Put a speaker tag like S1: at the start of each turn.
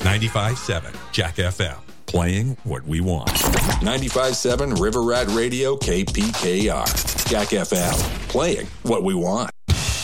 S1: 95.7 Jack FM, playing what we want.
S2: 95.7 River Rat Radio KPKR. Jack FM, playing what we want.